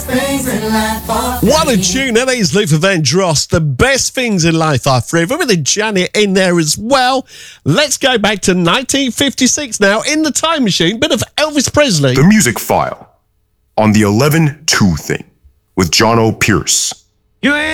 What a tune. That is Luther Vandross. The best things in life are forever, with Janet in there as well. Let's go back to 1956 now in the time machine. Bit of Elvis Presley. The Music File on the 11-2 thing with John O. Pierce.